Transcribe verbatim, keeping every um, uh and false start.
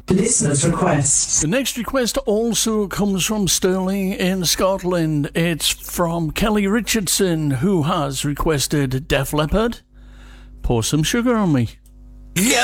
Listener's request. The next request also comes from Stirling in Scotland. It's from Kelly Richardson, who has requested Def Leppard. Pour Some Sugar on Me. Yeah.